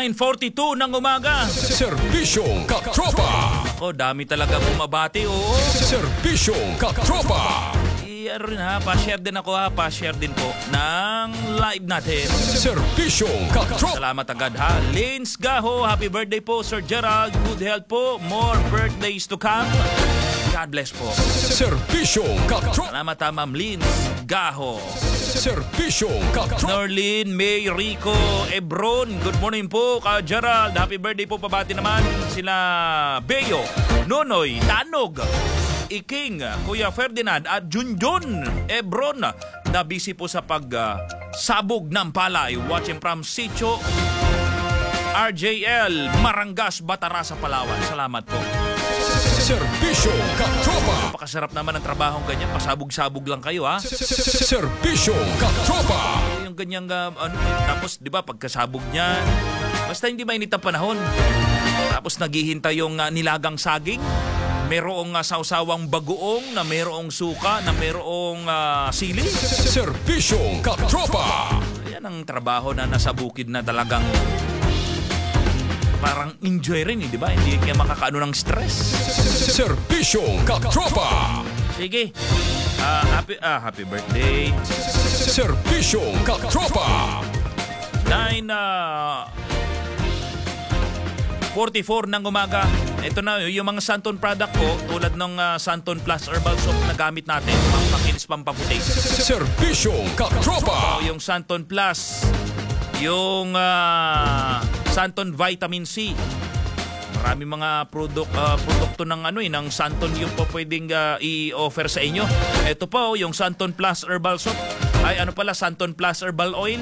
9:42 ng umaga. Serbisyong Katropa. Ako, dami talaga bumabati, oo. Serbisyong Katropa. Ano rin ha, pa-share din ako ha, pa-share din po ng live natin. Serbisyong Katropa. Salamat agad ha. Lins Gaho, happy birthday po Sir Gerald. Good health po, more birthdays to come. God bless po. Serbisyong Katropa. Salamat ha, Ma'am Lins Gaho. Serbisyong Katropa. Norlin, May, Rico, Ebron, good morning po ka Gerald. Happy birthday po, pabati naman sila Beo, Nonoy, Tanog, Iking, Kuya Ferdinand at Junjun Ebron na busy po sa pagsabog ng palay. Watching from Sitio RJL, Marangas, Batarasa, Palawan. Salamat po. Serbisyong Katropa. Napakasarap naman ang trabahong ganyan. Pasabog-sabog lang kayo ha. Serbisyong Katropa. Yung ganyang tapos di ba pagkasabog niya, basta hindi mainit ang panahon. Tapos naghihintay yung nilagang saging. Merong sausawang bagoong na merong suka, na merong sili. Serbisyong Katropa. Yan ang trabaho na nasa bukid na talagang parang enjoy rin, di ba? Hindi kaya makakaano ng stress. Serbisyong Katropa. Sige. Happy birthday. Serbisyong Katropa. 9:44 ng umaga. Ito na yung mga Santon product ko, tulad ng Santon Plus Herbal Soap na gamit natin, pampakinis, pampaputi. Serbisyong Katropa. Yung Santon Plus, yung Santon Vitamin C. Marami mga produkto ng ng Santon yung po pwedeng i-offer sa inyo. Ito po yung Santon Plus Herbal Soap. Santon Plus Herbal Oil.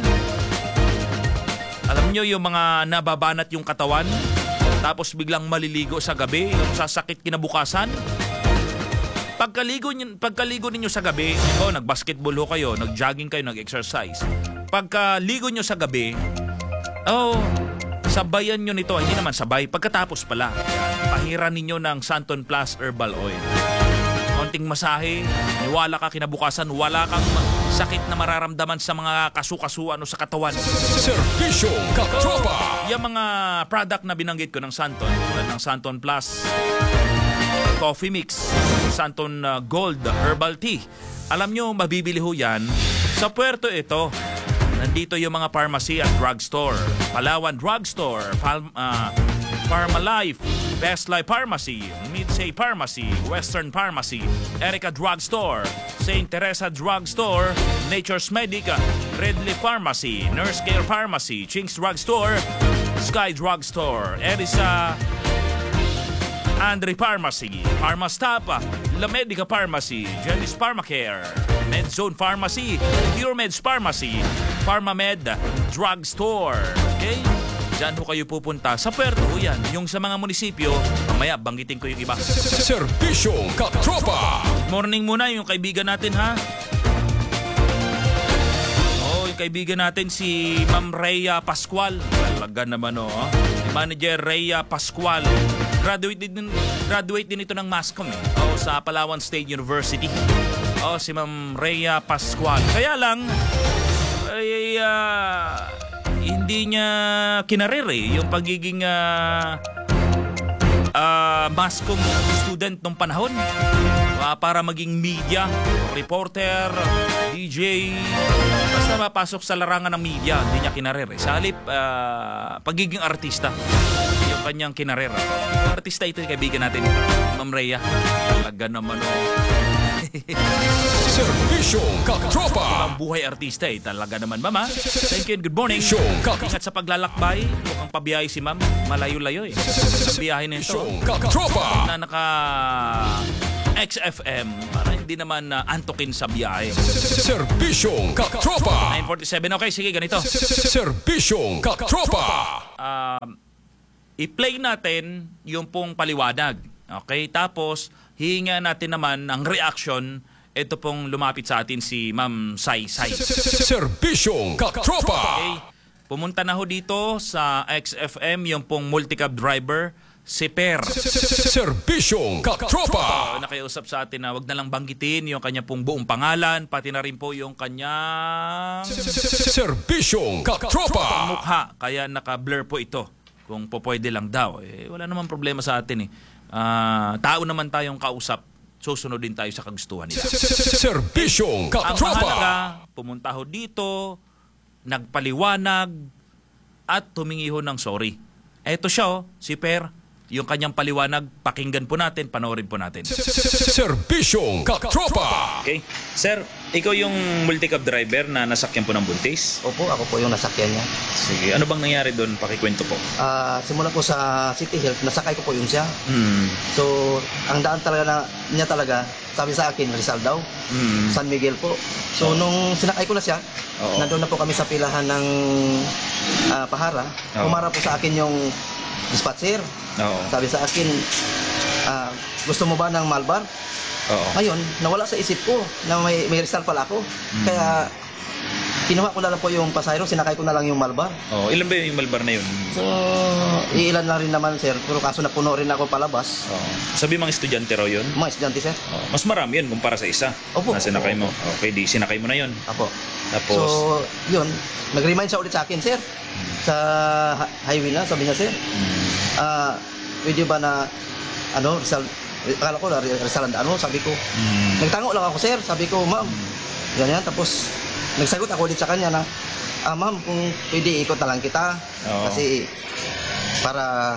Alam nyo yung mga nababanat yung katawan, tapos biglang maliligo sa gabi, yung sasakit kinabukasan. Pagkaligo ninyo sa gabi, nag-basketball ho kayo, nag-jogging kayo, nag-exercise. Pagkaligo nyo sa gabi, sabayan nyo nito, hindi naman sabay, pagkatapos pala, pahiran ninyo ng Santon Plus Herbal Oil. Konting masahe, niwala ka kinabukasan, wala kang sakit na mararamdaman sa mga kasukasuan o sa katawan. Serbisyong Katropa. Yung mga product na binanggit ko ng Santon, tulad ng Santon Plus Coffee Mix, Santon Gold Herbal Tea. Alam nyo, mabibili ho yan sa puerto ito. Nandito yung mga pharmacy at drugstore. Palawan Drugstore, Pharmalife, Best Life Pharmacy, Midsay Pharmacy, Western Pharmacy, Erica Drugstore, St. Teresa Drugstore, Nature's Medica, Redley Pharmacy, Nurse Care Pharmacy, Chinks Drugstore, Sky Drugstore, Erisa Andre Pharmacy, Pharmastapa, La Medica Pharmacy, Genis Pharmacare, Medzone Pharmacy, Puremeds Pharmacy, Pharmamed Drugstore. Okay? Diyan ho kayo pupunta. Sa puerto yan. Yung sa mga munisipyo, mamaya banggitin ko yung iba. Serbisyong Katropa. Morning muna yung kaibigan natin ha. Yung kaibigan natin si Ma'am Rhea Pascual. Talaga naman Si Manager Rhea Pascual. Graduate din ito ng Mascom sa Palawan State University. Si Ma'am Rhea Pascual. Kaya lang hindi niya kinarir yung pagiging Mascom student nung panahon. Para maging media, reporter, DJ, basta mapasok sa larangan ng media, hindi niya kinarir. Sa halip, pagiging artista, yung kanyang kinarir. Artista ito yung kaibigan natin, Ma'am Rhea. Talaga naman Serbisyong Katropa. Ang buhay artista talaga naman, Mama. Thank you and good morning. Ingat sa paglalakbay. Mukhang pabiyahe si Ma'am. Malayo-layo Sa biyahe na ito. Katropa. Na naka XFM para hindi naman antukin sa biyahe. Serbisyong Katropa. 9:47. Okay, sige, ganito. Serbisyong Katropa. I-play natin yung pong paliwanag. Okay, tapos hihinga natin naman ang reaction. Ito pong lumapit sa atin si Ma'am Sai. Serbisyong Katropa. Okay, pumunta na ho dito sa XFM yung pong multicab driver si Per. Serbisyong katropa. Nakiusap sa atin na wag na lang banggitin yung kanya pong buong pangalan, pati na rin po yung kanyang Serbisyong katropa. mukha. Kaya naka-blur po ito. Kung po pwede lang daw. Wala naman problema sa atin eh. Tao naman tayong kausap. Susunod din tayo sa kagustuhan nila. Serbisyong Ang mahalaga, katropa. pumunta ho dito, nagpaliwanag, at humingi ho ng sorry. Eto siya, si Per, yung kanyang paliwanag, pakinggan po natin, panoorin po natin. Serbisyong katropa. Okay. Sir, ikaw yung multi-cab driver na nasakyan po ng buntis? Opo, ako po yung nasakyan niya. Sige, ano bang nangyari doon? Pakikwento po. Simula po sa City Health, nasakay ko po yun siya. Hmm. So, ang daan talaga niya talaga, sabi sa akin, Rizal daw, San Miguel po. So, nung sinakay ko na siya, Oo. nandun na po kami sa pilahan ng Pahara. Oo. Umara po sa akin yung dispatcher. Oo. Sabi sa akin, gusto mo ba ng Malbar? Oo. Ngayon, nawala sa isip ko na may Rizal pala ako. Kaya, kinuha ko na lang po yung pasayro, sinakay ko na lang yung Malbar. Oh, ilan ba yung Malbar na yun? So, iilan lang rin naman, sir. Pero kaso napuno rin ako palabas. Oh. Sabi mga estudyante raw yun? Mga estudyante, sir. Oh. Mas marami yun kumpara sa isa Opo. na sinakay mo. Okay, di sinakay mo na yun. Apo. Tapos, So, yun. Nag-remind siya ulit sa akin, sir. Sa highway na, sabi niya, sir. Pwede ba na, Rizal, akala ko, Rizal ang daan mo, sabi ko. Nagtango lang ako, sir. Sabi ko, ma'am. Ganyan, tapos, nagsagot ako ulit sa kanya na, ma'am, kung pwede ikot na lang kita. Oo. Kasi, para,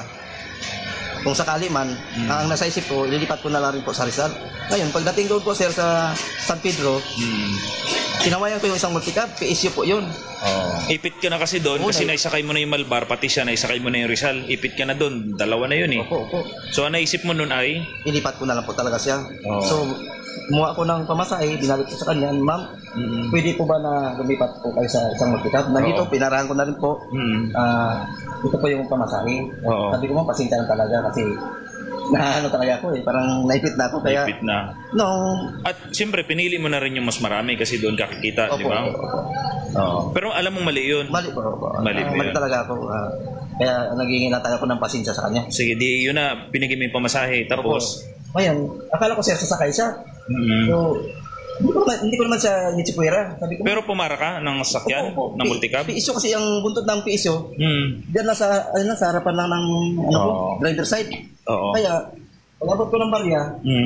kung sakali man, ang nasa isip ko, ililipat ko na lang rin po sa Rizal. Ngayon, pagdating doon po, sir, sa San Pedro, tinawayan ko yung isang multicab, PSU po yun. ipit ka na kasi doon kasi naisakay mo na yung Malbar, pati siya naisakay mo na yung Rizal. Ipit ka na doon. Dalawa na yun eh. Opo. So, ang naisip mo noon ay? Ilipat ko na lang po talaga siya. Oo. So, kumuha ako ng pamasahe, binalik ko sa kanya, ma'am, pwede po ba na lumipat po kayo sa isang multicab? Nandito, pinarahan ko na rin po. Ito po yung pamasahe. Oo. Sabi ko, ma'am, pasensya lang talaga kasi talaga ako parang naipit na ako. Kaya, Ipit na. At siyempre, pinili mo na rin yung mas marami kasi doon kakikita, di ba? Oo. Pero alam mong mali yun. Mali po. Mali po Mali yun. talaga ako. Kaya nagingin lang tayo ako ng pasensya sa kanya. Sige, di yun na. Binigay mo yung pamasahe. Tapos, Ngayon, akala ko, sir, sasakay siya. So, hindi ko naman siya nitsipwera. Sabi ko, pero pumara ka ng sasakyan, Opo. ng multicab? PSU kasi ang buntot ng PSU, diyan na sa harapan lang ng Oo. driver side. Oo. Kaya, pag-abot ko ng barya,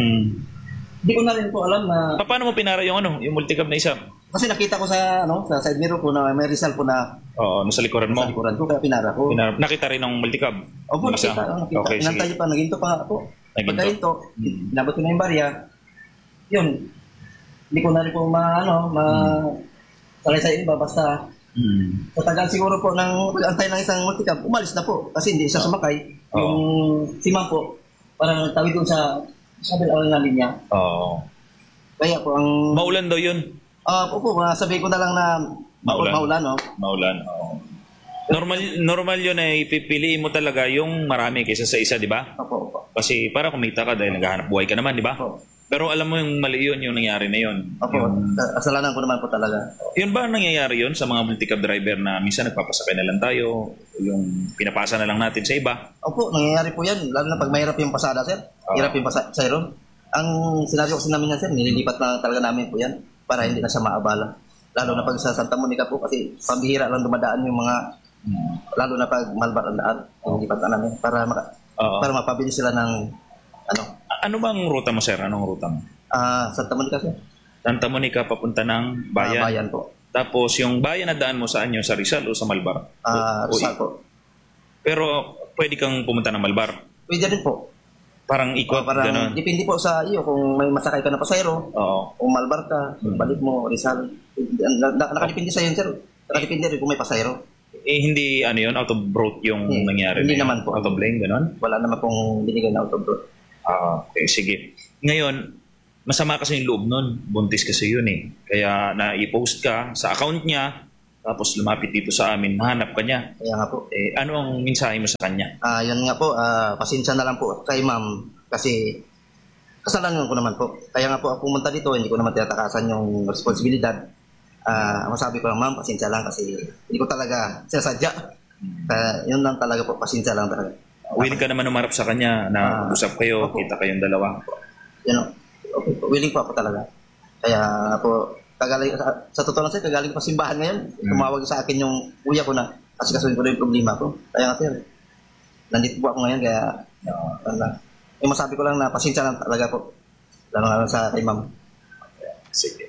hindi ko na rin po alam na, Paano mo pinara yung yung multicab na isa? kasi nakita ko sa side mirror ko na may Rizal po na Oo, nasa likuran mo. sa likuran ko, kaya pinara ko. Nakita rin ng multicab? Opo, Yung isa? nakita. Okay, sige. Inantay pa, naginto pa nga ako. Naginto. Pagkahinto, inabot ko na yung barya, yun, hindi ko na rin po salay sa iba, basta sa tagal siguro po ng pag-antay ng isang multicab, umalis na po kasi hindi siya sumakay. Yung si ma'am po, parang tawid doon sa kabilang na linya. Oo. Kaya po ang... Maulan daw yun. Opo, sabi ko na lang na maulan, no? Maulan, oo. Normal yun ay pipiliin mo talaga yung marami kaysa sa isa, di ba? Opo. Kasi para kumita ka dahil naghahanap buhay ka naman, di ba? Opo. Pero alam mo yung mali yun, yung nangyari na yun. Opo, kasalanan ko naman po talaga. Yun ba ang nangyayari yun sa mga multicab driver na minsan nagpapasakay na lang tayo, yung pinapasa na lang natin sa iba? Opo, nangyayari po yan. Lalo na pag mahirap yung pasada, sir. Hirap yung pasayro. Ang senaryo kasi namin yan, sir, nililipat na talaga namin po yan para hindi na siya maabala. Lalo na pag sa Santa Monica po kasi pambihira lang dumadaan yung mga, lalo na pag Malbar ang daan, nililipat na namin para mapabili sila ng Ano bang ruta mo, sir? Anong ruta mo? Santa Monica, sir. Santa Monica papunta ng bayan. Bayan po. Tapos yung bayan na daan mo saan yun? Sa Rizal o sa Malbar? Rizal po. Pero pwede kang pumunta ng Malbar? Pwede rin po. Parang ikot, gano'n? Depende po sa iyo kung may masakay ka na pasayro, Oo. kung Malbar ka, balik mo, Rizal. Nakadepende sa yun, sir. Nakadepende rin kung may pasayro. Hindi yun, out of route yung nangyari. Hindi na yun? naman po. Out of lane, gano'n? Wala naman pong binigay na autobro. Okay, sige. Ngayon, masama kasi yung loob nun. Buntis kasi yun eh. Kaya na-i-post ka sa account niya, tapos lumapit dito sa amin, mahanap ka niya. Kaya nga po. Ano ang mensahe mo sa kanya? Yan nga po, pasensya na lang po kay ma'am kasi kasalanan ko naman po. Kaya nga po ako pumunta dito, hindi ko naman tinatakasan yung responsibilidad. Masabi ko lang, ma'am, pasensya lang kasi hindi ko talaga sinasadya. Yun lang talaga po, pasensya lang talaga. Willing ka naman umarap sa kanya na usap kayo, kita kayong dalawa. Yan, willing po ako talaga. Kaya po, sa totoo lang sir, kagaling pa simbahan ngayon. Tumawag sa akin yung kuya ko na kasi kasuhin ko na yung problema ko. Kaya nga sir, nandito po ako ngayon kaya yung masabi ko lang na pasensya lang talaga po. Lalo sa kay ma'am. Sige.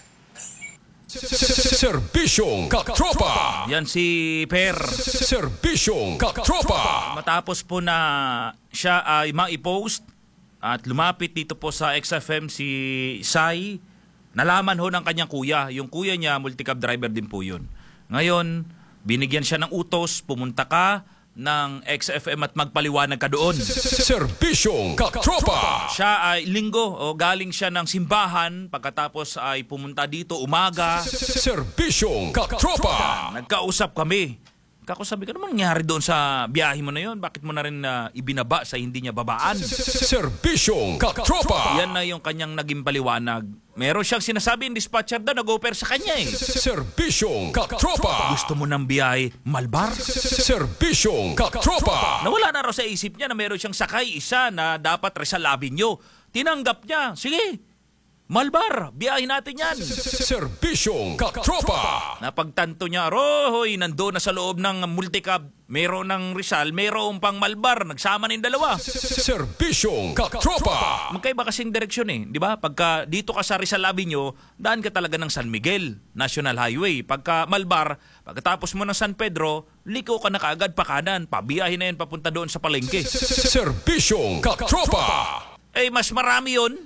Serbisyong Katropa. Yan si Per. Serbisyong Katropa. Matapos po na siya ay ma-post at lumapit dito po sa XFM si Sai, nalaman ho ng kanyang kuya. Yung kuya niya, multicab driver din po yun. Ngayon, binigyan siya ng utos, pumunta ka ng XFM at magpaliwanag ka doon. Serbisyong Katropa. Siya ay linggo, galing siya ng simbahan, pagkatapos ay pumunta dito umaga. Serbisyong Katropa. Nagkausap kami. Sabi ko, ano nangyari doon sa biyahe mo na yon? Bakit mo na rin ibinaba sa hindi niya babaan? Serbisyong Katropa. Yan na yung kanyang naging paliwanag. Meron siyang sinasabi yung dispatcher daw, nag-offer sa kanya eh. Serbisyong Katropa. Gusto mo ng biyahe, Malbar? Serbisyong Katropa. Nawala na raw sa isip niya na meron siyang sakay isa na dapat Rizal Avenue. Tinanggap niya. Sige, Malbar, biyahe natin yan. Serbisyong Katropa. Napagtanto niya, rohoy, nandoon na sa loob ng multicab. Meron ng Rizal, meron pang Malbar. Nagsama na yung dalawa. Serbisyong Katropa. Magkaiba kasing direksyon eh. Di ba? Pagka dito ka sa Rizal Avenue, daan ka talaga ng San Miguel, National Highway. Pagka Malbar, pagkatapos mo ng San Pedro, liko ka na kaagad pa kanan. Pabiyahe na yun papunta doon sa palengke. Serbisyong Katropa. Eh, mas marami yun.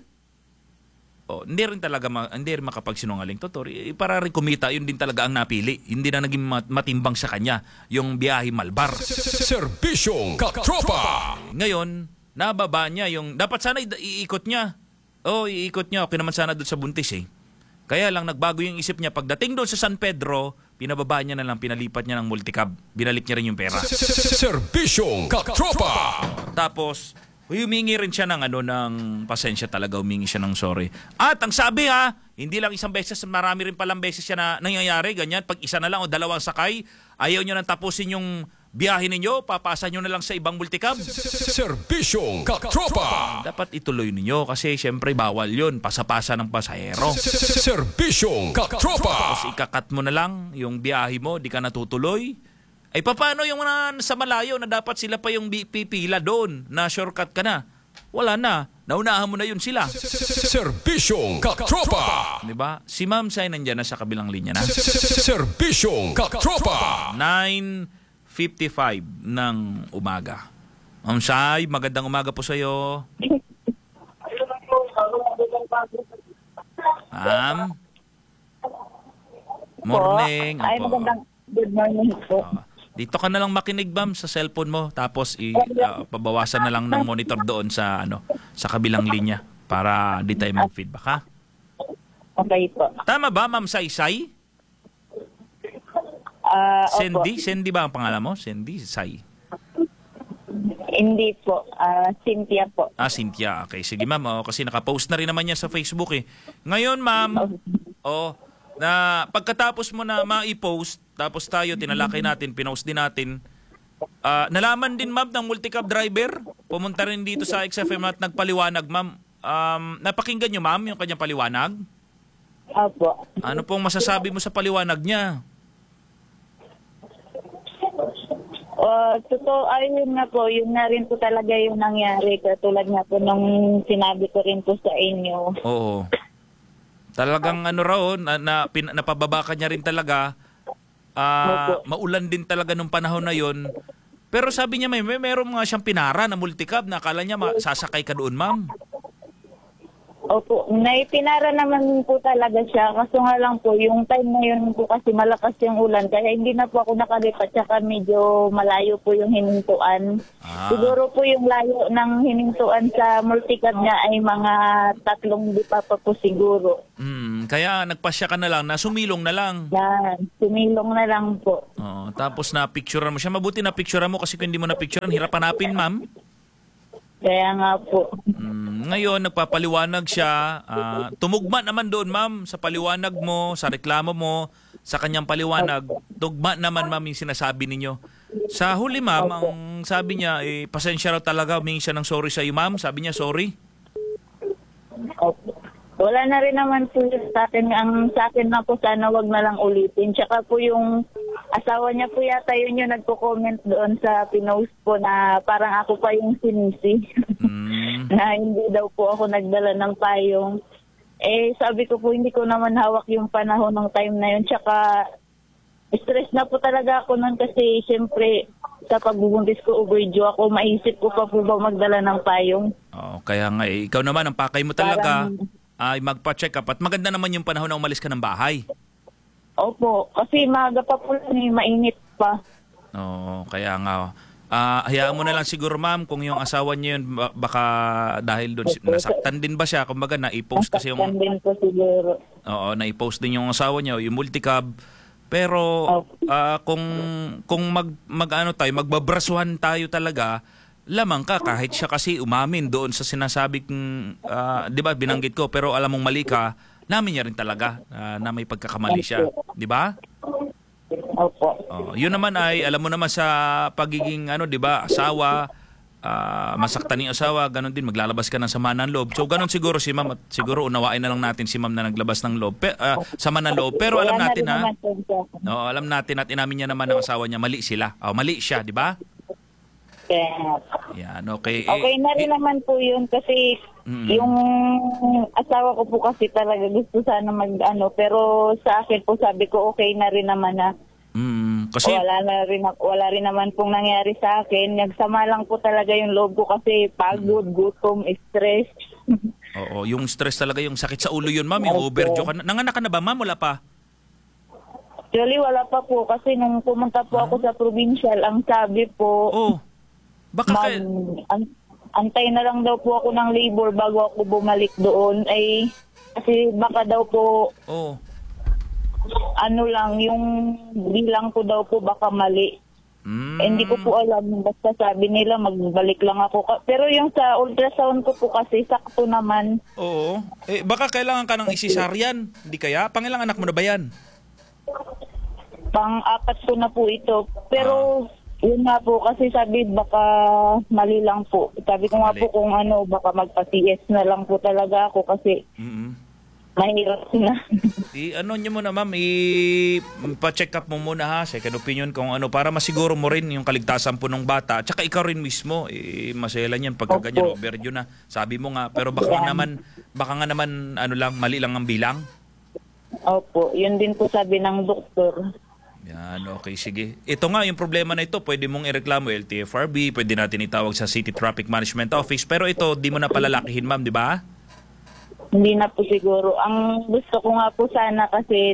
Hindi rin talaga hindi rin makapagsinungaling Totor. Para rin kumita, yun din talaga ang napili. Hindi na naging matimbang sa kanya yung biyahe Malbar. Serbisyong Katropa. Ngayon, nababa niya yung dapat sana iikot niya. Iikot niya. Okay naman sana doon sa buntis eh. Kaya lang nagbago yung isip niya. Pagdating doon sa San Pedro, pinababa niya na lang, pinalipat niya ng multicab. Binalik niya rin yung pera. Serbisyong Katropa. Tapos humingi rin siya ng ng pasensya talaga, humingi siya ng sorry. At ang sabi hindi lang isang beses, marami rin palang beses siya na nangyayari, ganyan. Pag isa na lang o dalawang sakay, ayaw nyo nang tapusin yung biyahe ninyo, papasa nyo na lang sa ibang multicab. Serbisyong Katropa. Dapat ituloy ninyo kasi syempre bawal yun, pasapasa ng pasahero. Serbisyong Katropa. Tapos ikakat mo na lang yung biyahe mo, di ka natutuloy. Ay paano yung sa malayo na dapat sila pa yung pipila doon na shortcut ka na? Wala na. Naunahan mo na yun sila. Serbisyong Katropa. Diba? Si Ma'am Sai nandiyan na sa kabilang linya na. Serbisyong Katropa. 9:55 ng umaga. Ma'am Sai, magandang umaga po sa'yo. Ma'am? Morning. Ay, magandang good morning po. Dito ka na lang makinig, ma'am, sa cellphone mo. Tapos pabawasan na lang ng monitor doon sa sa kabilang linya para di tayo mag-feedback, ha? Okay po. Tama ba, Ma'am Sai? Cindy? Cindy ba ang pangalan mo? Cindy? Sai? Hindi po. Cynthia po. Cynthia. Okay, sige, ma'am. Kasi nakapost na rin naman niya sa Facebook eh. Ngayon, ma'am, na pagkatapos mo na ma-i-post, tapos tayo, tinalakay natin, pinost din natin, nalaman din, ma'am, ng multicab driver, pumunta rin dito sa XFM at nagpaliwanag, ma'am. Napakinggan niyo, ma'am, yung kanyang paliwanag? Opo. Ano pong masasabi mo sa paliwanag niya? Totoo, ayun na po, yun na rin po talaga yung nangyari. Katulad nga po nung sinabi ko rin po sa inyo. Oo. Talagang napababa ka niya rin talaga. Maulan din talaga nung panahon na yon. Pero sabi niya meron nga siyang pinara na multicab na akala niya sasakay ka doon, ma'am. Opo, naipinara naman po talaga siya. Kaso nga lang po, yung time na yun po kasi malakas yung ulan. Kaya hindi na po ako nakalipat. Tsaka medyo malayo po yung hinintuan. Siguro po yung layo ng hinintuan sa multicab niya ay mga 3 lipa pa po siguro. Kaya nagpasya ka na lang na sumilong na lang. Yan, sumilong na lang po. Tapos na-picturean mo siya. Mabuti na-picturean mo kasi kung hindi mo na-picturean, hirap hanapin, ma'am. Kaya nga po. Ngayon, nagpapaliwanag siya. Tumugma naman doon, ma'am, sa paliwanag mo, sa reklamo mo. sa kanyang paliwanag, tugma naman ma'am yung sinasabi ninyo. Sa huli ma'am, ang sabi niya, pasensya raw talaga, humingi siya ng sorry sa iyo ma'am. Sabi niya, sorry. Opo. Wala na rin naman po yun sa akin. Ang sa akin na po, sana wag na lang ulitin. Tsaka po yung asawa niya po yata yun yung nagko-comment doon sa pinost po na parang ako pa yung sinisi. Na hindi daw po ako nagdala ng payong. Sabi ko po, hindi ko naman hawak yung panahon ng time na yun. Tsaka, stress na po talaga ako nun kasi siyempre sa pagbubuntis ko overdue ako, maisip ko pa po ba magdala ng payong. Kaya nga ikaw naman, ang pakay mo talaga ay magpa-check up at maganda naman yung panahon na umalis ka ng bahay. Opo, kasi maaga pa po mainit pa. Kaya nga. Hayaan mo na lang siguro ma'am kung yung asawa niyo yun baka dahil doon nasaktan din ba siya, kumbaga na-i-post kasi yung nasaktan din po siguro. Na-i-post din yung asawa niya yung multicab. Pero kung magbabrasuhan tayo talaga, lamang ka kahit siya kasi umamin doon sa sinasabing 'di ba binanggit ko, pero alam mong mali ka, namin niya rin talaga na may pagkakamali siya, 'di ba? Opo. Yun naman ay alam mo naman sa pagiging 'di ba, asawa, masaktan yung asawa, ganun din maglalabas ka ng sama ng loob. So ganun siguro si ma'am at siguro unawain na lang natin si ma'am na naglabas ng loob, sama ng loob. Pero alam natin alam natin at inamin niya naman ng asawa niya mali sila. Mali siya, 'di ba? Yan, okay. Okay na rin naman po yun kasi yung asawa ko po kasi talaga gusto sana pero sa akin po sabi ko okay na rin naman na kasi wala rin naman pong nangyari sa akin. Nagsama lang po talaga yung loob ko kasi pagod, gutom, stress. Yung stress talaga, yung sakit sa ulo yun ma'am, yung overdue ka. Nanganak ka na ba ma'am? Wala pa? Actually wala pa po kasi nung pumunta po ako sa provincial, ang sabi po baka antay na lang daw po ako ng labor bago ako bumalik doon kasi baka daw po yung bilang ko daw po baka mali. Hindi ko po alam, basta sabi nila magbalik lang ako. Pero yung sa ultrasound ko po kasi sakto naman. Baka kailangan ka ng isisaryan, hindi kaya? Pangilang anak mo na ba yan? Pang-apat ko na po ito. Pero yun nga po, kasi sabi baka mali lang po. Sabi ko nga po kung baka magpa-CS na lang po talaga ako kasi mahirap na. Niyo muna ma'am, pa-check up mo muna second opinion kung para masiguro mo rin yung kaligtasan po ng bata. Tsaka ikaw rin mismo, masela niyan pagka ganyan, overdue na. Sabi mo nga, pero baka nga naman mali lang ang bilang. Opo, yun din po sabi ng doktor. Yan, okay, sige. Ito nga, yung problema na ito, pwede mong ireklamo LTFRB, pwede natin itawag sa City Traffic Management Office, pero ito, di mo na palalakihin, ma'am, di ba? Hindi na po siguro. Ang gusto ko nga po sana kasi,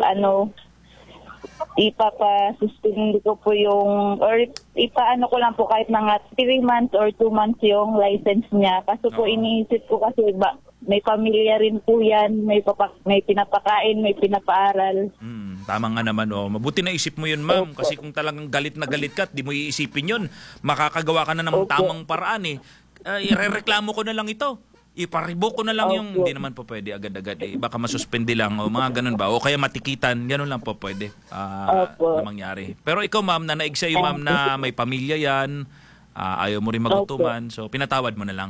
ipapasuspindi ko po yung, or ipaano ko lang po kahit mga 3 months or 2 months yung license niya. Kaso po iniisip ko kasi may pamilya rin po yan, may pinapakain, may pinapaaral. Tama nga naman. Mabuti na isip mo yun ma'am, kasi kung talagang galit na galit ka at di mo iisipin yun, makakagawa ka na ng tamang paraan irereklamo ko na lang ito. Iparibo ko na lang yung, hindi naman po pwede agad-agad baka masuspindi lang o mga ganun ba, o kaya matikitan, ganun lang po pwede na mangyari. Pero ikaw ma'am, na naig sa'yo ma'am na may pamilya yan, ayaw mo rin magutuman, so pinatawad mo na lang.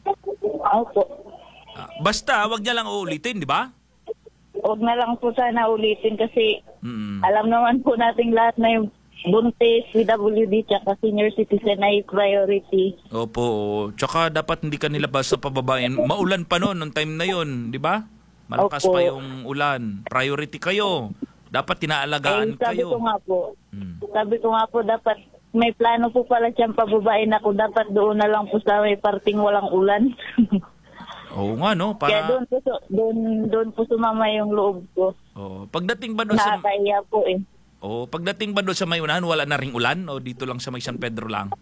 Basta, wag niya lang uulitin, di ba? Huwag na lang po sana ulitin kasi alam naman po nating lahat na yung buntis, PWD, tsaka senior citizen ay priority. Opo. Tsaka dapat hindi ka nila basta pababain. Maulan pa noon time na yon, di ba? Malakas pa yung ulan. Priority kayo. Dapat tinaalagaan kayo. Sabi ko nga po, dapat may plano po pala siyang pababain ako. Dapat doon na lang po sa may parting walang ulan. Oo nga, no? Kaya doon po sumama yung loob ko. Pagdating ba doon sa... Nakakaya po pagdating ba doon sa may unahan, wala na ring ulan? O dito lang sa may San Pedro lang?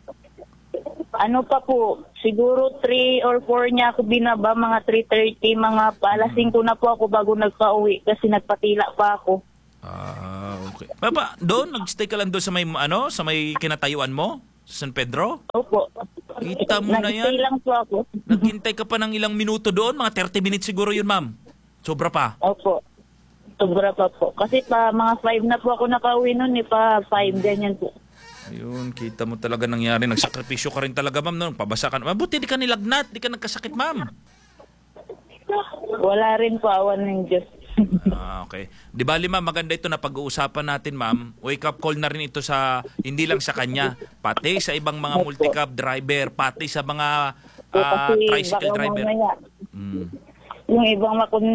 Siguro 3 or 4 niya ako binaba, mga 3:30, mga alas 5 na po ako bago nagpa-uwi kasi nagpatila pa ako. Okay. Papa, doon, nagstay ka lang doon sa may, sa may kinatayuan mo? Sa San Pedro? Opo. Kita mo na yan. Nag-stay lang po ako. Naghintay ka pa ng ilang minuto doon? Mga 30 minutes siguro yun, ma'am. Sobra pa? Opo. Sobra pa po. Kasi pa mga 5 na po ako nakauwi nun, pa 5, ganyan po. Ayun, kita mo talaga nangyari. Nagsakripisyo ka rin talaga, ma'am. No? Pabasa ka. Mabuti, di ka nilagnat. Di ka nagkasakit, ma'am. Wala rin po, awan ng Diyos. Okay. Di bali, ma'am, maganda ito na pag-uusapan natin, ma'am. Wake up call na rin ito sa, hindi lang sa kanya, pati sa ibang mga multi-cab driver, pati sa mga Kasi tricycle baka driver. mamaya, Mm. yung ibang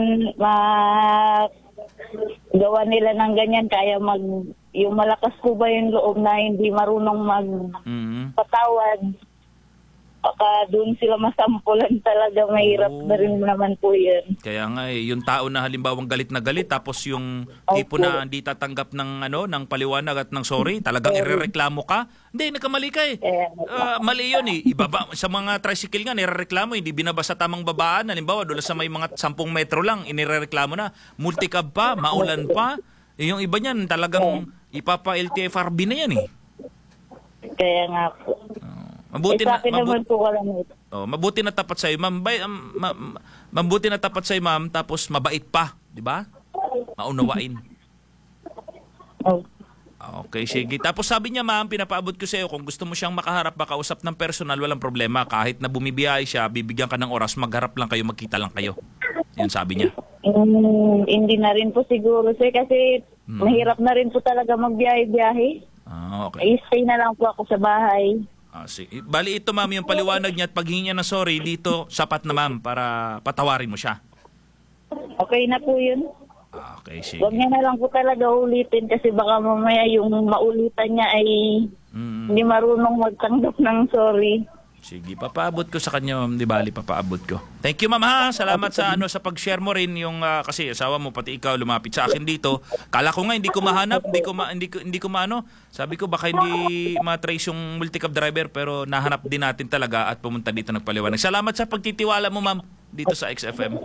gawa nila ng ganyan, kaya yung malakas po ba yung loob na hindi marunong Mm. magpatawad. Baka doon sila masampulan talaga, mahirap na rin naman po yan. Kaya nga yung tao na halimbawang galit na galit tapos yung tipo na hindi tatanggap ng ng paliwanag at ng sorry, talagang irereklamo ka. Hindi, nagkamali ka eh. Mali yun eh. Ibaba sa mga tricycle nga nirereklamo, hindi binaba sa tamang babaan. Halimbawa, doon sa may mga 10 metro lang inirereklamo na. Multicab pa, maulan pa. Yung iba niyan talagang ipapa-LTFRB na yan eh. Kaya nga po. Mabuti sa akin naman po wala na ito. Mabuti na tapat sa'yo, ma'am. Mabuti na tapat sa'yo, ma'am, tapos mabait pa, di ba? Maunawain. Oh. Okay, sige. Tapos sabi niya, ma'am, pinapaabot ko sa'yo, kung gusto mo siyang makaharap, makausap ng personal, walang problema. Kahit na bumibiyahe siya, bibigyan ka ng oras, magharap lang kayo, magkita lang kayo. Yun sabi niya. Hindi na rin po siguro, sir, kasi mahirap na rin po talaga magbiyahe-biyahe. Okay. Stay na lang po ako sa bahay. Sige. Bali ito, ma'am, yung paliwanag niya at paghingi niya ng sorry, dito sapat na, ma'am, para patawarin mo siya. Okay na po yun. Okay, sige. Huwag niya na lang po talaga ulitin kasi baka mamaya yung maulitan niya ay hindi marunong magtanggap ng sorry. Sige, papaabot ko sa kanya, ma'am. Di bali, papaabot ko. Thank you, ma'am, ha. Salamat sa sa pag-share mo rin yung kasi asawa mo pati ikaw lumapit sa akin dito. Kala ko nga hindi ko mahanap, hindi ko maano. Sabi ko baka hindi ma-trace yung multi-cab driver pero nahanap din natin talaga at pumunta dito nagpaliwanag. Salamat sa pagtitiwala mo, ma'am, dito sa XFM.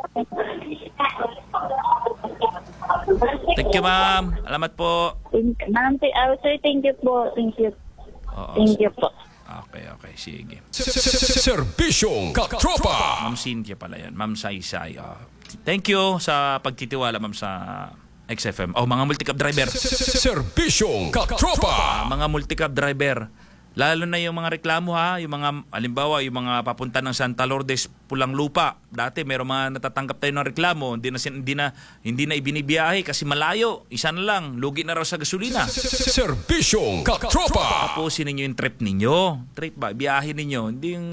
Thank you, ma'am. Salamat po. Ma'am, sir, thank you po. Thank you. Thank you po. Okay, sige. Serbisyong Katropa. Ma'am Cynthia pala yan. Ma'am Saysay. Thank you sa pagtitiwala, ma'am, sa XFM. Mga multi-cab driver. Serbisyong Katropa. Mga multi-cab driver. Lalo na yung mga reklamo, ha. Yung mga, halimbawa, yung mga papunta ng Santa Lourdes, Pulang Lupa. Dati, meron mga natatanggap tayo ng reklamo. Hindi na ibinibiyahe kasi malayo. Isa na lang. Lugi na raw sa gasolina. Serbisyong Katropa. Tapusin ninyo yung trip ninyo. Trip ba? Biyahe ninyo. Hindi yung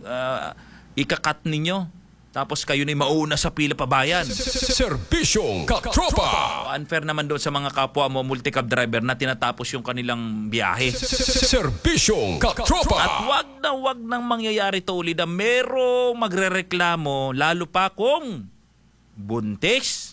ikakat ninyo. Tapos kayo na mauuna sa pila pabayan. Serbisyong Katropa. Unfair naman doon sa mga kapwa mo multi-cab driver na tinatapos yung kanilang biyahe. Serbisyong Katropa. At wag nang mangyayari to ulit na merong magrereklamo lalo pa kung buntis.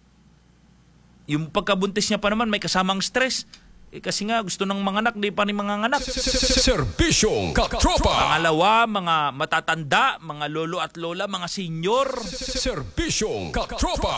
Yung pagkabuntis niya pa naman may kasamang stress. Kasi nga gusto ng mga anak, di pa ni mga anak. Serbisyong Katropa. Pangalawa, mga matatanda, mga lolo at lola, mga senior. Serbisyong Katropa.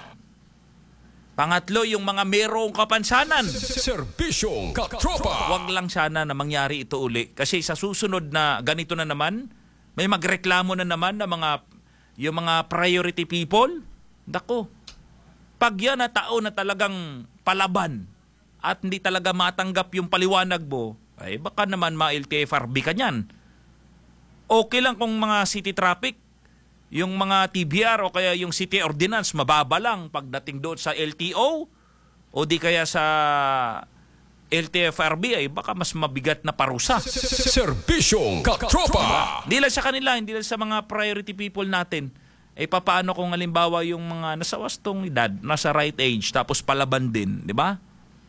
Pangatlo, yung mga merong kapansanan. Serbisyong Katropa. Wag lang sana na mangyari ito uli. Kasi sa susunod na ganito na naman, may magreklamo na naman na yung mga priority people. Dako, pag yan na tao na talagang palaban at hindi talaga matanggap yung paliwanag mo, ay baka naman ma-LTFRB ka niyan. Okay lang kung mga city traffic, yung mga TBR o kaya yung city ordinance, mababa lang pagdating doon sa LTO o di kaya sa LTFRB ay baka mas mabigat na parusa. Serbisyong Katropa. Hindi lang sa kanila, hindi lang sa mga priority people natin. Papaano kung halimbawa yung mga nasa wastong edad, nasa right age, tapos palaban din, di ba?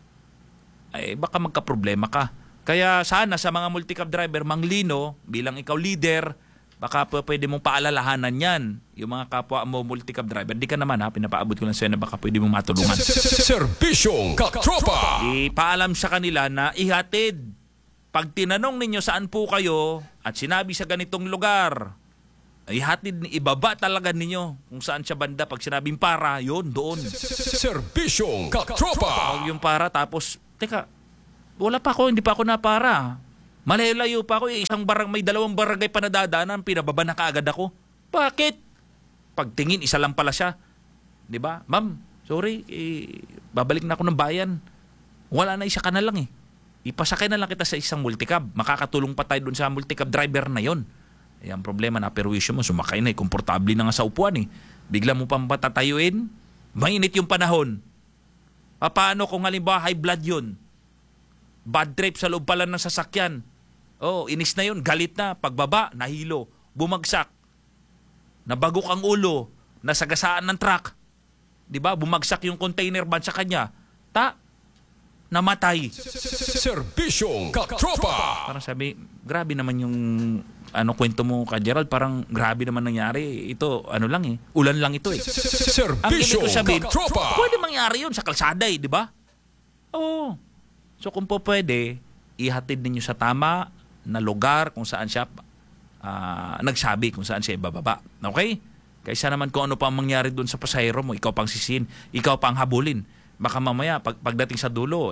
Baka magka-problema ka. Kaya sana sa mga multi-cab driver, manglino, bilang ikaw leader, baka pwede mong paalalahanan yan. Yung mga kapwa mo multi-cab driver, di ka naman pinapaabot ko lang sa'yo na baka pwede mong matulungan. Serbisyong Katropa. Ipaalam sa kanila na ihatid. Pag tinanong ninyo saan po kayo at sinabi sa ganitong lugar, ihatid, ibaba talaga ninyo kung saan siya banda. Pag sinabing para, yun, doon. Serbisyong Katropa. Huwag yung para tapos, teka, wala pa ako, hindi pa ako napara. Malalayo pa ako, may 2 barangay pa nadadaanan, pinababa na kaagad ako. Bakit? Pagtingin, isa lang pala siya. Di ba? Ma'am, sorry, babalik na ako ng bayan. Wala na, isa ka na lang eh. Ipasakay na lang kita sa isang multicab. Makakatulong pa tayo doon sa multicab driver na yon. Ang problema na perwisyo mo, sumakay na, komportable na nga sa upuan eh. Bigla mo pang patatayuin, mainit yung panahon. Paano kung halimbawa high blood yun? Bad trip sa loob pala ng sasakyan. Inis na yun, galit na, pagbaba, nahilo, bumagsak. Nabagok ang ulo, nasagasaan ng truck. 'Di ba? Bumagsak yung container van sa kanya. Namatay. Serbisyong katropa. Parang sabi, grabe naman yung kwento mo ka Gerald, parang grabe naman nangyari. Ito, lang eh. Ulan lang ito eh. Ang ganito Serbisyong sabihin, katropa. pwede mangyari yun sa kalsada eh, di ba? Oo. So kung po pwede, ihatid ninyo sa tama na lugar kung saan siya nagsabi, kung saan siya ibababa. Okay? Kaysa naman kung ano pa ang mangyari doon sa pasahero mo, ikaw pang sisihin, ikaw pang habulin. Baka mamaya, pagdating sa dulo,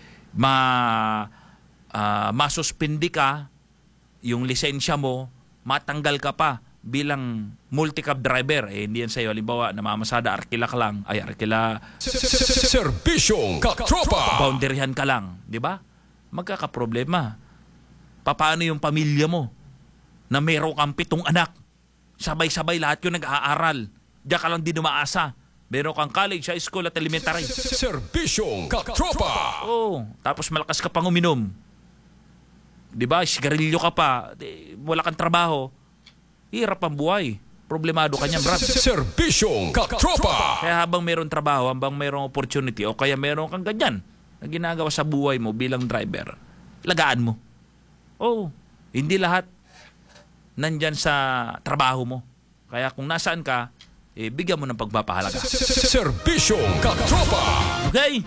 masuspindi ka, yung lisensya mo, matanggal ka pa bilang multicab driver. Hindi yan sa'yo. Halimbawa, namamasada, arkila ka lang. Serbisyong katropa. Boundaryhan ka lang. Di ba? Magkakaproblema. Paano yung pamilya mo na meron kang 7 anak? Sabay-sabay lahat yung nag-aaral. Diyan ka lang din umaasa. Meron kang college, high school at elementary. Serbisyong katropa. Tapos malakas ka pang uminom. Diba? Sigarilyo ka pa. Wala kang trabaho. Hirap ang buhay. Problemado ka niyan, brad. Serbisyong katropa. Kaya habang meron trabaho, habang meron opportunity, o kaya meron kang ganyan na ginagawa sa buhay mo bilang driver, lagaan mo. Hindi lahat nandyan sa trabaho mo. Kaya kung nasaan ka, bigyan mo ng pagpapahalaga. Serbisyong katropa. Okay.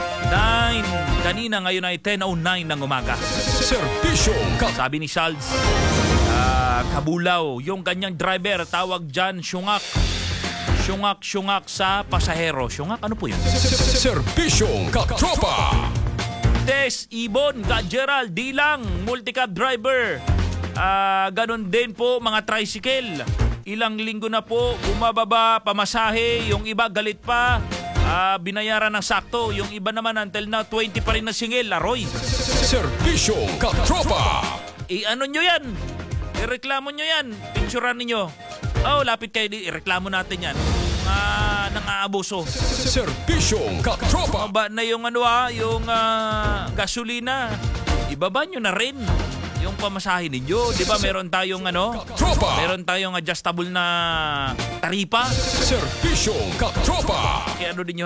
9. Kanina, ngayon ay 10:09 ng umaga. Serbisyong katropa. Sabi ni Salds, Kabulaw, yung ganyang driver, tawag dyan, syungak. Syungak sa pasahero. Syungak, ano po yun? Serbisyong katropa. Tess, Ibon, Gerald, Dilang, multicab driver. Ganon din po mga tricycle. Ilang linggo na po, bumababa, pamasahe, yung iba galit pa, binayaran ng sakto, yung iba naman until now, 20 pa rin na singil, Aroy. Serbisyong katropa. Ano nyo yan? Ireklamo nyo yan, pinsuran ninyo. Lapit kayo, ireklamo natin yan. Nang-aabuso. Serbisyong katropa. Maba na yung yung gasolina. Ibaba nyo na rin yung pamasahe ninyo. Di ba meron tayong Tropa. meron tayong adjustable na taripa. Serbisyong katropa. Din nyo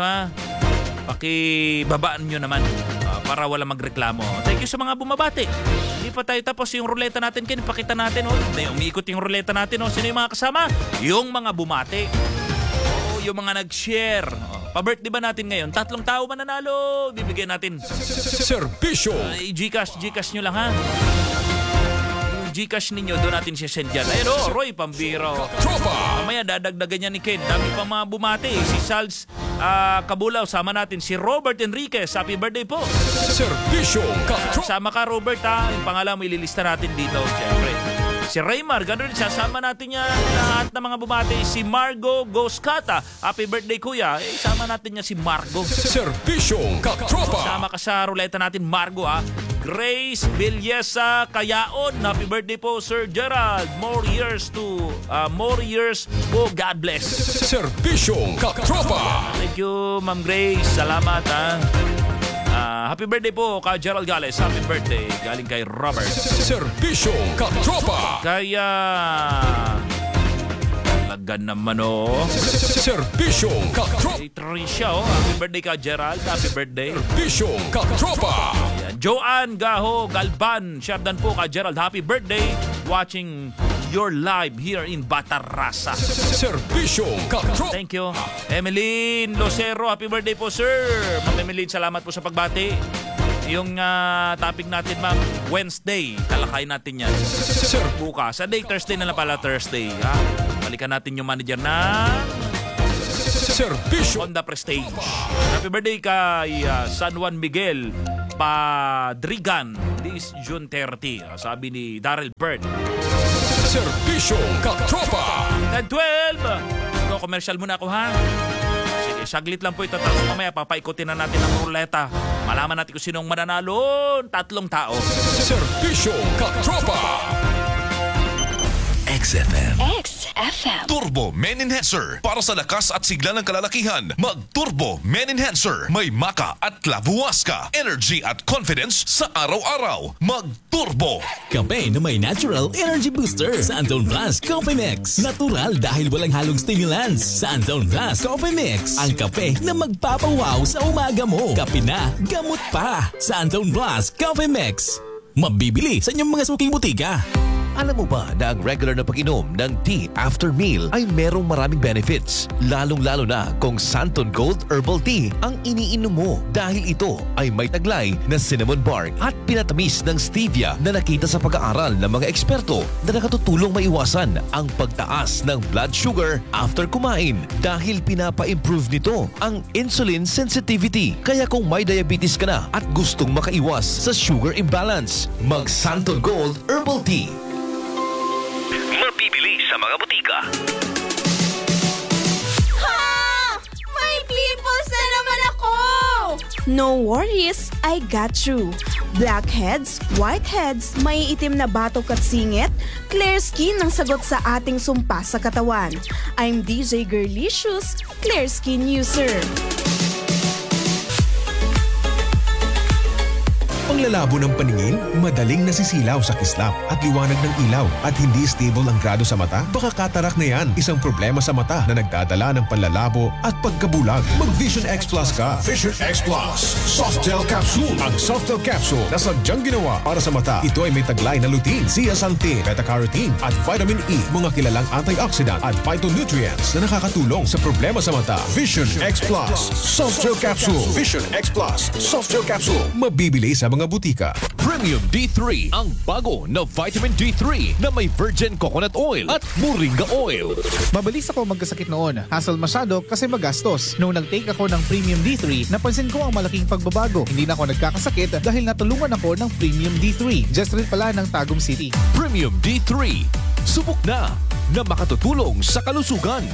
Pakibabaan nyo naman para wala magreklamo. Thank you sa mga bumabati. Hindi pa tayo tapos yung ruleta natin. Pakita natin. Umiikot yung ruleta natin. Sino yung mga kasama? Yung mga bumati. Yung mga nag-share. Pa-birthday ba natin ngayon? 3 tao mananalo. Bibigyan natin. Serbisyong. Gcash nyo lang Gcash ninyo, doon natin siya send yan. Ayun Roy, pambiro. Tropa. Mamaya dadagdagan niya ni Ken. Dami pa mga bumati. Si Salz Kabulaw, sama natin. Si Robert Enriquez, happy birthday po. Serbisyong katropa. Sama ka Robert Yung pangalan mo ililista natin dito, syempre. Si Raymar, gano'n rin siya. Sama natin niya lahat ng mga bumati. Si Margo Goscata, happy birthday kuya. Sama natin niya si Margo. Serbisyong katropa. Sama ka sa ruleta natin, Margo Grace Villesa Kayaon, happy birthday po Sir Gerald. More years po. God bless. Serbisyong katropa. Thank you, Ma'am Grace. Salamat happy birthday po ka Gerald Gales. Happy birthday galing kay Robert. Serbisyong katropa. Kaya talaga naman Serbisyong katropa. Kay Tricia happy birthday ka Gerald. Happy birthday. Serbisyong katropa. Joanne Gaho Galban, Sherdan po ka Gerald, happy birthday. Watching your live here in Batarrasa. Serbisyong katropa. Thank you. Emeline Lucero, happy birthday po sir. Ma'am Emeline, salamat po sa pagbati. Yung topic natin ma'am, Wednesday, talakayin natin yan. Sir. Bukas, Thursday na lang pala, Thursday. Balikan natin yung manager na Serbisyong Honda Prestige. Happy birthday kay San Juan Miguel Padrigan this June 30. Sabi ni Daryl Bird. Serbisyong katropa. 10-12. Commercial muna ako Sige. Saglit lang po ito. Tapos mamaya papaikutin na natin ang ruleta. Malaman natin kung sinong mananalo. 3 tao. Serbisyong Katropa. XFM. XFM. Turbo Men Enhancer. Para sa lakas at sigla ng kalalakihan, mag-Turbo Men Enhancer. May maka at klabuwas ka. Energy at confidence sa araw-araw. Mag-Turbo. Kape na may natural energy booster sa Anton Plus Coffee Mix. Natural dahil walang halong stimulants sa Anton Plus Coffee Mix. Ang kape na magpapawaw sa umaga mo. Kape na, gamot pa sa Anton Plus Coffee Mix. Mabibili sa inyong mga suking butika. Alam mo ba na ang regular na pag-inom ng tea after meal ay merong maraming benefits? Lalong-lalo na kung Santon Gold Herbal Tea ang iniinom mo dahil ito ay may taglay na cinnamon bark at pinatamis ng stevia na nakita sa pag-aaral ng mga eksperto na nakatutulong maiwasan ang pagtaas ng blood sugar after kumain dahil pinapa-improve nito ang insulin sensitivity. Kaya kung may diabetes ka na at gustong makaiwas sa sugar imbalance, mag Santon Gold Herbal Tea. Mabibili sa mga butika. Ha! May pimples na naman ako! No worries, I got you. Blackheads, whiteheads, may itim na batok at singit, clear skin ang sagot sa ating sumpa sa katawan. I'm DJ Girlicious, clear skin user. Panglalabo ng paningin, madaling nasisilaw sa kislap at liwanag ng ilaw at hindi stable ang grado sa mata? Baka katarak na yan, isang problema sa mata na nagdadala ng panlalabo at pagkabulag. Mag-Vision X Plus ka. Vision X Plus. Softel Capsule. Ang Softel Capsule na sadyang ginawa para sa mata. Ito ay may taglay na lutein, zeaxanthin, beta-carotene at vitamin E, mga kilalang antioxidant at phytonutrients na nakakatulong sa problema sa mata. Vision X Plus. Softel Capsule. Vision X Plus. Softel Capsule. Mabibili sa mga butika. Premium D3, ang bago na vitamin D3 na may virgin coconut oil at moringa oil. Mabilis ako magkasakit noon. Hassle masyado kasi magastos. Noong nag-take ako ng Premium D3, napansin ko ang malaking pagbabago. Hindi na ako nagkakasakit dahil natulungan ako ng Premium D3. Just rin pala ng Tagum City. Premium D3, subok na makatutulong sa kalusugan.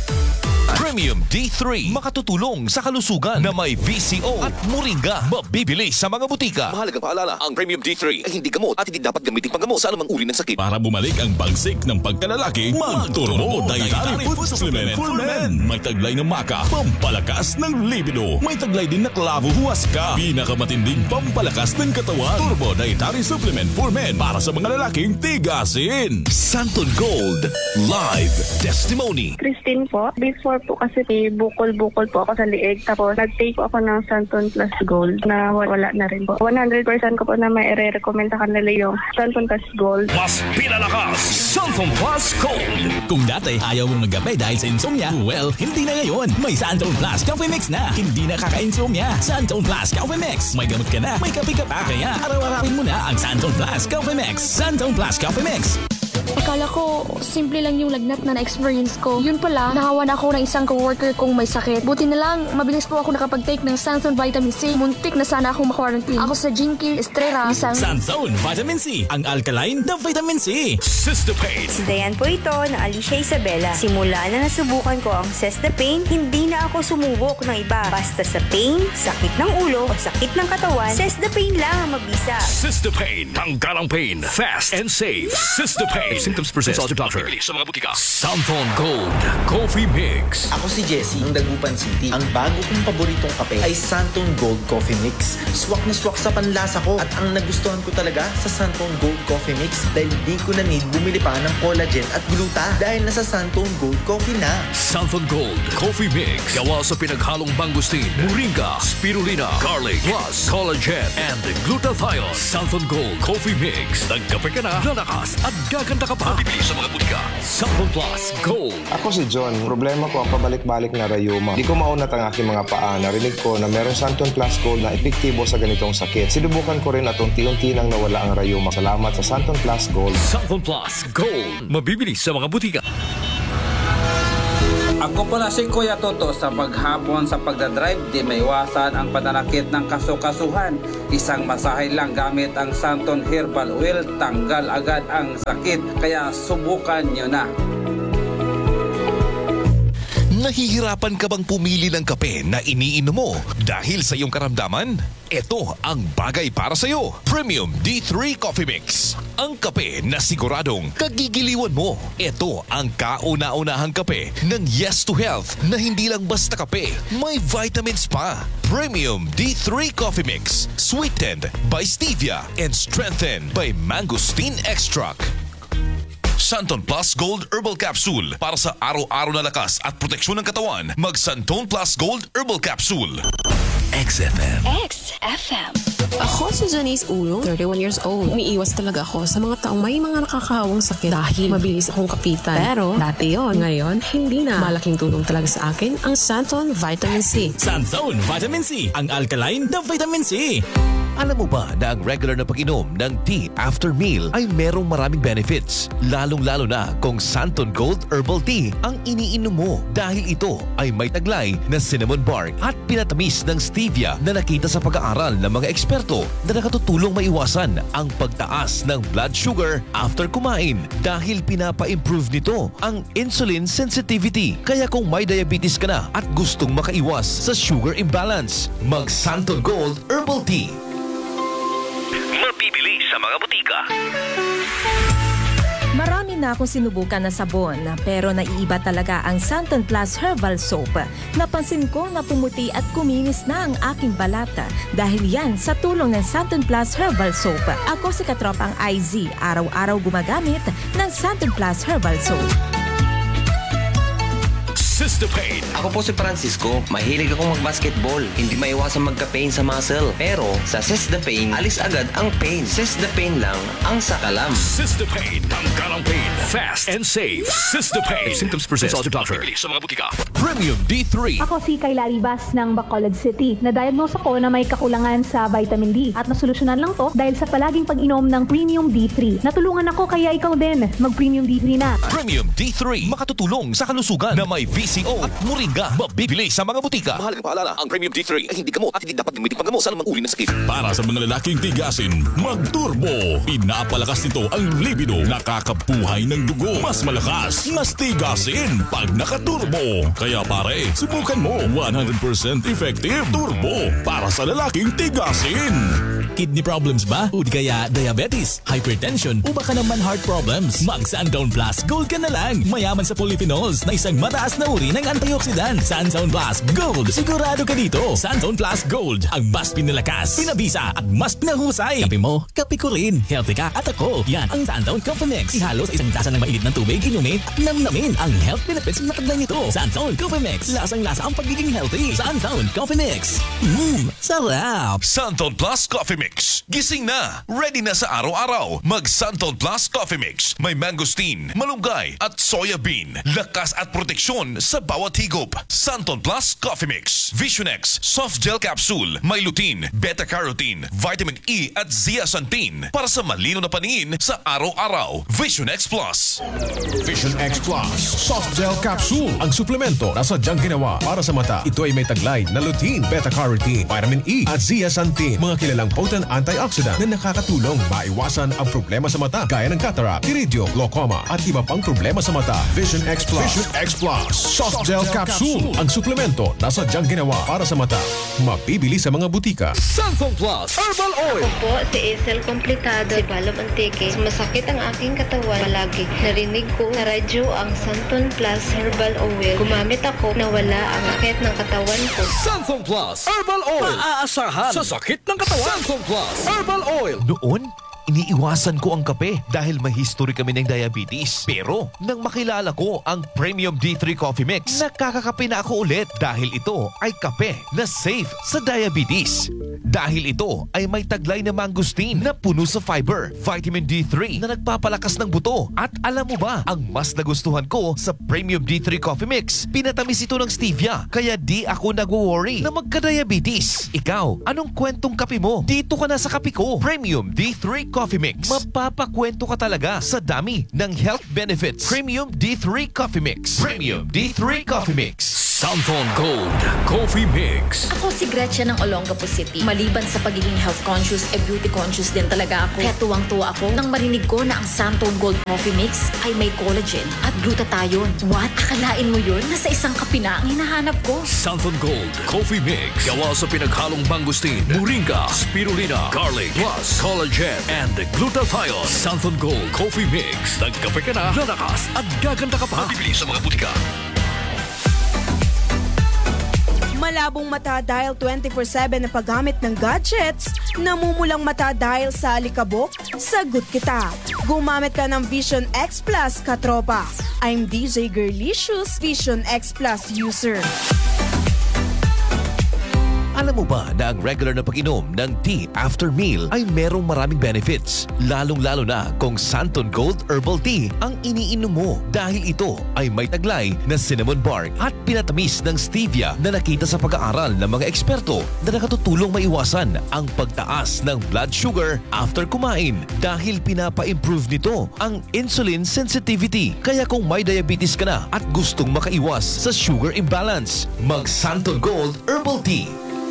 Premium D3, makatutulong sa kalusugan na may VCO at moringa. Mabibili sa mga butika. Mahalagang paalala, ang Premium D3 ay hindi gamot at hindi dapat gamitin panggamot sa anumang uri ng sakit. Para bumalik ang bagsik ng pagkalalaki, mag-Turbo Dietary Food Supplement for Men. May taglay ng maka, pampalakas ng libido. May taglay din na klavo huwaska, pinakamatinding pampalakas ng katawan. Turbo Dietary Supplement for Men para sa mga lalaking tigasin. Santon Gold Live Testimony. Christine po, before po kasi bukol-bukol po ako sa liig. Tapos nag-take po ako ng Santon Plus Gold na wala na rin po. 100% ko po na may i-recommend sa kanila yung Santon Plus Gold. Mas pinalakas, Santon Plus Gold. Kung dati ayaw mong maggabi dahil sa insomnia, well, hindi na ngayon. May Santon Plus Coffee Mix na. Hindi na kaka-insomnia. Santon Plus Coffee Mix. May gamot ka na, may kape ka pa. Kaya araw-arawin mo na ang Santon Plus Coffee Mix. Santon Plus Coffee Mix. Akala ko, simple lang yung lagnat na na-experience ko. Yun pala, nahawan ako ng isang coworker kong may sakit. Buti na lang, mabilis po ako nakapag-take ng Santon Vitamin C. Muntik na sana akong ma-quarantine. Ako sa Jinky Estrella, isang Santon Vitamin C, ang alkaline na vitamin C. Cystapane. Si Dayan po ito na Alicia Isabela. Simula na nasubukan ko ang Cystapane, hindi na ako sumubok ng iba. Basta sa pain, sakit ng ulo o sakit ng katawan, Cystapane lang ang mabisa. Cystapane. Tanggal ang pain. Fast and safe. Cystapane. If symptoms persist, consult your doctor. Bibili sa mga butika. Santon Gold Coffee Mix. Ako si Jesse ng Dagupan City. Ang bago kong paboritong kape ay Santon Gold Coffee Mix. Swak na swak sa panlasa ko at ang nagustuhan ko talaga sa Santon Gold Coffee Mix dahil di ko na need bumili pa ng collagen at gluta dahil nasa Santon Gold Coffee na. Santon Gold Coffee Mix. Gawa sa pinaghalong mangustin, moringa, spirulina, garlic, plus collagen and glutathione. Santon Gold Coffee Mix. Nagkape ka na, lalakas at gaganda ka pa. Bibili sa mga butika. Santon Plus Gold. Ako si John. Problema ko ang pabalik-balik na rayuma. Di ko maunat ang aking mga paa. Narinig ko na merong Santon Plus Gold na epektibo sa ganitong sakit. Sinubukan ko rin at unti-unti nang nawala ang rayuma. Salamat sa Santon Plus Gold. Santon Plus Gold. Mabibili sa mga butika. Ako pala si Kuya Toto. Sa paghapon sa pagdadrive, di maiwasan ang pananakit ng kasukasuhan. Isang masahe lang gamit ang Santon Herbal Oil, tanggal agad ang sakit. Kaya subukan nyo na. Nahihirapan ka bang pumili ng kape na iniinom mo dahil sa iyong karamdaman? Ito ang bagay para sa iyo. Premium D3 Coffee Mix. Ang kape na siguradong kagigiliwan mo. Ito ang kauna-unahang kape ng Yes to Health na hindi lang basta kape, may vitamins pa. Premium D3 Coffee Mix. Sweetened by stevia and strengthened by mangosteen extract. Santon Plus Gold Herbal Capsule. Para sa araw-araw na lakas at proteksyon ng katawan, mag Santon Plus Gold Herbal Capsule. XFM. XFM. Ako si Janice Ulo, 31 years old. Umiiwas talaga ako sa mga taong may mga nakakahawang sakit dahil mabilis akong kapitan. Pero dati yon, ngayon hindi na. Malaking tulong talaga sa akin ang Santon Vitamin C. Santon Vitamin C, ang alkaline na vitamin C. Alam mo ba na ang regular na pag-inom ng tea after meal ay merong maraming benefits? Lalong-lalo na kung Santon Gold Herbal Tea ang iniinom mo dahil ito ay may taglay na cinnamon bark at pinatamis ng stevia na nakita sa pag-aaral ng mga eksperto na nakatutulong maiwasan ang pagtaas ng blood sugar after kumain dahil pinapa-improve nito ang insulin sensitivity. Kaya kung may diabetes ka na at gustong makaiwas sa sugar imbalance, mag Santon Gold Herbal Tea. Mabibili sa mga butika. Marami na akong sinubukan na sabon pero naiiba talaga ang Santon Plus Herbal Soap. Napansin ko na pumuti at kuminis na ang aking balata dahil yan sa tulong ng Santon Plus Herbal Soap. Ako si Katropang IZ, araw-araw gumagamit ng Santon Plus Herbal Soap. Sister Pain. Ako po si Francisco. Mahilig akong mag-basketball. Hindi maiwasan magka-pain sa muscle. Pero sa Sister Pain, alis agad ang pain. Sister Pain lang ang sakalam. Sister Pain. Tanggal ang pain. Fast and safe. Sister Pain. If symptoms persist, consult your doctor. Mabibili sa mga butika. Premium D3. Ako si Kayla Ribas ng Bacolod City. Na-diagnose ako na may kakulangan sa vitamin D. At nasolusyonan lang to dahil sa palaging pag-inom ng Premium D3. Natulungan ako kaya ikaw din. Mag-Premium D3 na. Premium D3. Makatutulong sa kalusugan na may VCO at Moringa. Mabibili sa mga butika. Mahalagang paalala, ang Premium D3 ay hindi gamot at hindi dapat gamitin panggamot sa anumang uri ng sakit. Para sa mga lalaking tigasin, mag-turbo. Pinapalakas nito ang libido. Nakakabuhay ng dugo. Mas malakas, mas tigasin pag nakaturbo. Kaya pare, subukan mo. 100% effective turbo para sa lalaking tigasin. Kidney problems ba? O di kaya diabetes, hypertension o baka naman heart problems? Mag Santon Plus Gold ka na lang. Mayaman sa polyphenols na isang mataas na uri ng antioxidant. Santon Plus Gold. Sigurado ka dito. Santon Plus Gold. Ang mas pinalakas, pinabisa at mas pinahusay. Kape mo, kape ko rin. Healthy ka at ako. Yan ang Santon Coffee Mix. Ihalo sa isang tasa ng mainit ng tubig, inumin at namnamin ang health benefits na taglay nito. Santon Coffee Mix. Lasang-lasa ang pagiging healthy. Santon Coffee Mix. Sarap. Santon Plus Coffee Mix. Gising na. Ready na sa araw-araw. Mag Santon Plus Coffee Mix. May mangosteen, malunggay at soya bean. Lakas at proteksyon sa bawat higop. Santon Plus Coffee Mix. Visionex Soft Gel Capsule. May lutein, beta-carotene, vitamin E at zeaxanthin para sa malino na paningin sa araw-araw. Visionex Plus. Vision X Plus Soft Gel Capsule. Ang suplemento na sadyang ginawa para sa mata. Ito ay may taglay na lutein, beta-carotene, vitamin E at zeaxanthin. Mga kilalang potent antioxidant na nakakatulong maiwasan ang problema sa mata gaya ng cataract, iridium, glaucoma at iba pang problema sa mata. Vision X Plus. Vision X Plus Soft Gel Capsule. Ang suplemento na sadyang ginawa para sa mata. Mabibili sa mga butika. Santon Plus Herbal Oil. Ako po si Isel Complicado, si Balom Antique. Masakit ang aking katawan palagi. Narinig ko sa radyo ang Santon Plus Herbal Oil. Gumamit ako na wala ang sakit ng katawan ko. Santon Plus Herbal Oil. Maaasahan sa sakit ng katawan. Santon Plus Herbal Oil. Noon, iniiwasan ko ang kape dahil may history kami ng diabetes. Pero nang makilala ko ang Premium D3 Coffee Mix, nakakakape na ako ulit dahil ito ay kape na safe sa diabetes. Dahil ito ay may taglay na mangosteen na puno sa fiber, vitamin D3 na nagpapalakas ng buto. At alam mo ba, ang mas nagustuhan ko sa Premium D3 Coffee Mix, pinatamis ito ng stevia kaya di ako nag-worry na magka-diabetes. Ikaw, anong kwentong kape mo? Dito ka na sa kape ko. Premium D3 Coffee Mix. Mapapakwento ka talaga sa dami ng health benefits. Premium D3 Coffee Mix. Premium D3 Coffee Mix. Santon Gold Coffee Mix. Ako si Gretchen ng Olongapo City. Maliban sa pagiging health conscious, beauty conscious din talaga ako. Kaya tuwang-tuwa ako nang marinig ko na ang Santon Gold Coffee Mix ay may collagen at glutathione. What? Akalain mo yun? Nasa isang kape na ang hinahanap ko. Santon Gold Coffee Mix. Gawa sa pinaghalong mangustin, moringa, spirulina, garlic, plus collagen and glutathione. Santon Gold Coffee Mix. Nagkape ka na, lalakas at gaganda ka pa. Bibili sa mga butika. Malabong mata dahil 24/7 na paggamit ng gadgets, namumulang mata dahil sa alikabok, sagot kita. Gumamit ka ng Vision X Plus, katropa. I'm DJ Girlicious, Vision X Plus user. Alam mo ba na ang regular na pag-inom ng tea after meal ay merong maraming benefits? Lalong-lalo na kung Santon Gold Herbal Tea ang iniinom mo dahil ito ay may taglay na cinnamon bark at pinatamis ng stevia na nakita sa pag-aaral ng mga eksperto na nakatutulong maiwasan ang pagtaas ng blood sugar after kumain dahil pinapa-improve nito ang insulin sensitivity. Kaya kung may diabetes ka na at gustong makaiwas sa sugar imbalance, mag Santon Gold Herbal Tea.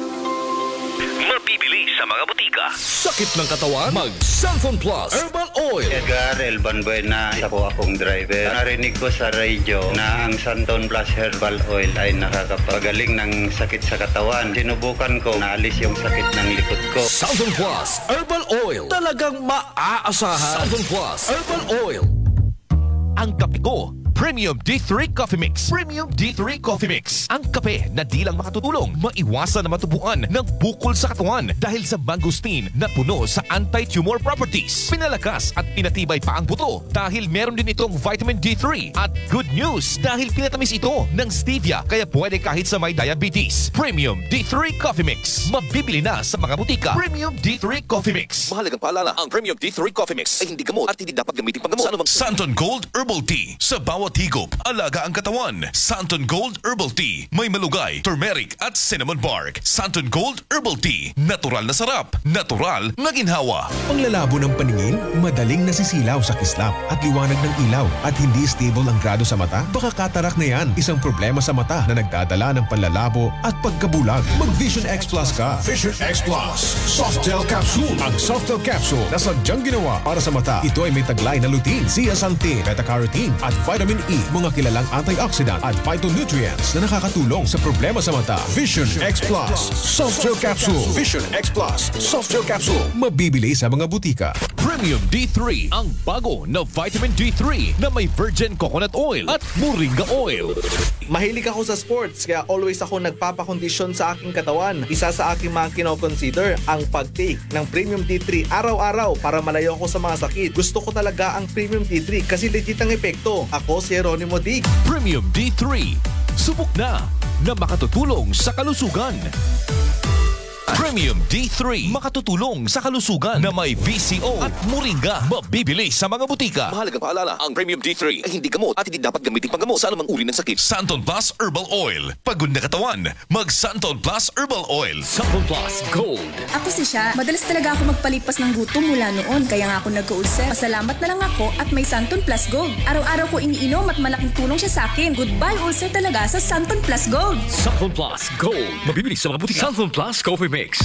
Mabibili sa mga butika. Sakit ng katawan? Mag Santon Plus Herbal Oil. Edgar Elban Buena, isa po akong driver. Narinig ko sa radio na ang Santon Plus Herbal Oil ay nakakapagaling ng sakit sa katawan. Sinubukan ko, naalis yung sakit ng likod ko. Santon Plus Herbal Oil. Talagang maaasahan. Santon Plus Herbal Oil. Ang kape ko, Premium D3 Coffee Mix. Premium D3 Coffee Mix. Ang kape na di lang makatutulong, maiwasan na matubuan ng bukol sa katawan dahil sa mangosteen na puno sa anti-tumor properties. Pinalakas at pinatibay pa ang buto dahil meron din itong vitamin D3. At good news dahil pinatamis ito ng stevia kaya pwede kahit sa may diabetes. Premium D3 Coffee Mix. Mabibili na sa mga butika. Premium D3 Coffee Mix. Mahalagang paalala, ang Premium D3 Coffee Mix ay hindi gamot at hindi dapat gamitin panggamot. Santon Gold Herbal Tea. Sa bawat higop, alaga ang katawan. Santon Gold Herbal Tea. May malugay, turmeric at cinnamon bark. Santon Gold Herbal Tea. Natural na sarap. Natural na ginhawa. Panglalabo ng paningin, madaling nasisilaw sa kislap at liwanag ng ilaw at hindi stable ang grado sa mata? Baka katarak na yan. Isang problema sa mata na nagdadala ng panlalabo at pagkabulag. Mag Vision X Plus ka. Vision X Plus. Softel Capsule. Ang Softel Capsule na sadyang ginawa para sa mata. Ito ay may taglay na lutein, zeaxanthin, beta-carotene at vitamin E, mga kilalang antioxidant at phytonutrients na nakakatulong sa problema sa mata. Vision X Plus. Softel Capsule. Vision X Plus. Softel Capsule. Mabibili sa mga butika. Premium D3, ang bago na vitamin D3 na may virgin coconut oil at moringa oil. Mahilig ako sa sports kaya always ako nagpapakondisyon sa aking katawan. Isa sa aking mga kinoconsider ang pag-take ng Premium D3 araw-araw para malayo ako sa mga sakit. Gusto ko talaga ang Premium D3 kasi legit ang epekto. Ako si Jeronimo Dig. Premium D3, subok na makatutulong sa kalusugan. Premium D3, makatutulong sa kalusugan na may VCO at moringa. Mabibili sa mga butika. Mahalagang paalala, ang Premium D3 ay hindi gamot at hindi dapat gamitin panggamot sa anumang uri ng sakit. Santon Plus Herbal Oil. Pagod na katawan, mag Santon Plus Herbal Oil. Santon Plus Gold. Ako si Sha. Madalas talaga ako magpalipas ng gutom mula noon. Kaya nga ako nagka-ulcer. Pasalamat na lang ako at may Santon Plus Gold. Araw-araw ko iniinom at malaking tulong siya sa akin. Goodbye ulcer talaga sa Santon Plus Gold. Santon Plus Gold. Mabibili sa mga butika. Santon Plus Coffee Mix.